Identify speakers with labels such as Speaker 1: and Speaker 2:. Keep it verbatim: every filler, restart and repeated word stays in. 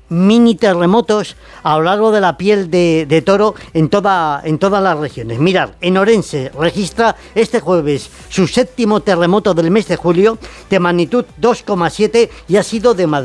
Speaker 1: mini terremotos a lo largo de la piel de, de toro en, toda, en todas las regiones. Mirad, en Orense registra este jueves su séptimo terremoto del mes de julio de magnitud dos coma siete y ha sido de madrugada.